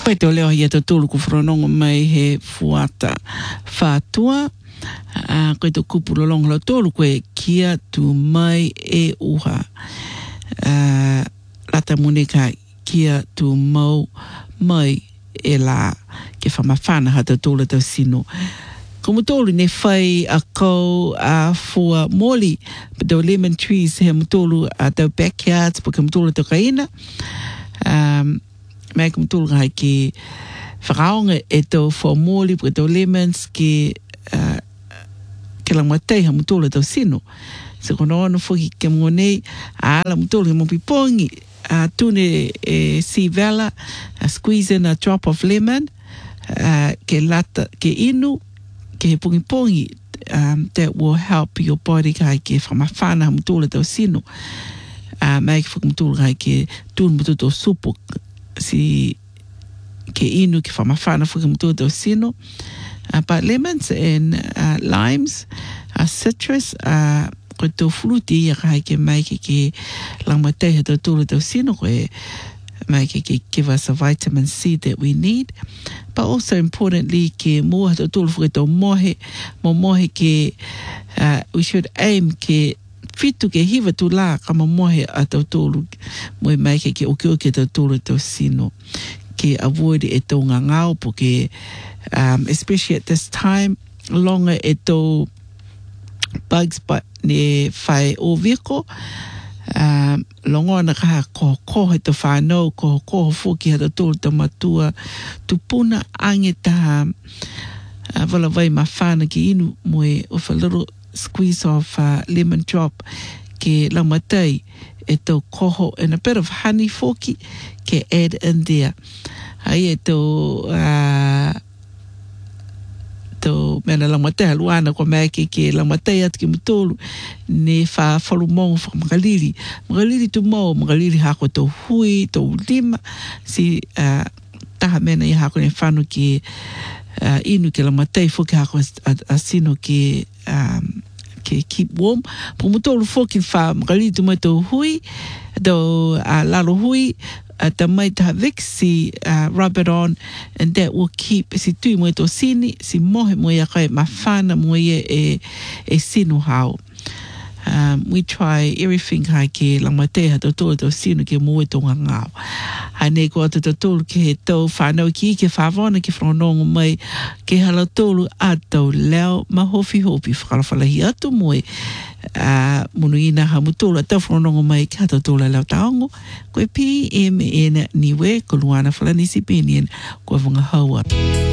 Koe te o leo hi ato tūlu ku whanonga mai he fuata whātua. Koe te kupuro longa tōlu koe kia tu mai e uha. Lata muneka kia tu mau mai e la ke whamawhana hata tōlu tau sino. Ko mutolu ne whai a kou a fua moli, tau lemon trees he mutolu a tau backyards, pa ke mutolu tau kaina. Mai ka mutolu ka hai ke whakaonga e tau fua moli, pa tau lemons ke langmatei ha mutolu tau sino. So kono ono fuki ke monei, ala mutolu ke mopipongi, tune sea vela, squeeze in a drop of lemon, ke lata, ke inu, ke pungi that will help your body kai ke whamawhana mutula tau sino. Mai ke whakamutula kai ke tūn mutu tau supu si ke inu ke whamawhana whakamutula tau sino. But lemons and limes, citrus, ko tau fruti ia kai ke mai ke langmatei tau tūla tau sino koe mai ke give us a vitamin C that we need. But also importantly, ke mua tau tūlu whuke tau mohe, mohe ke, we should aim ke fitu ke hiwa tu la ka mohe a tau tūlu, moe mai ke oke tau tūlu tau sino, ke avoid e tau ngangau, po ke, especially at this time, longa e tau bugs but ne whai o viko, longona ka ko he to whanau, ko fuki hata tōru ta matua, tupuna ange ta wala vai ma whana ki inu moe of a little squeeze of lemon drop ke laumatei e tau koho and a bit of honey foki ke add in there. Ai e tau mena laumatei haluana ko mea ke laumatei atu ki mutolu ne whalu mong whakamaliri. Magaliri tu mau, magaliri hako tau hui, tau lima, si taha mena i hako ne whanu ki inu ke laumatei whuki hako a sino ke keep warm. Po mutolu whuki wha magaliri tu mai tau hui, tau lalo hui, ta mai taha vixi, rub it on, and that will keep, si tui moe to sini, si mohe moe a kai mawhana moe e sino hao. We try everything hai ke langmatei ha tau tō sino ke moe tonga ngāo. Hane ko atu tau tōlu ke he tau whanau ki ke whawona ke whanonga mai ke hala tōlu a tau leo mahofi whakalawhalahi atu moe. Munu ina ha mutolo a tau whanonga mai ke hata tōla leo taongo. Koe PMN niwe ko luana whalanisi penien ko wanga haua.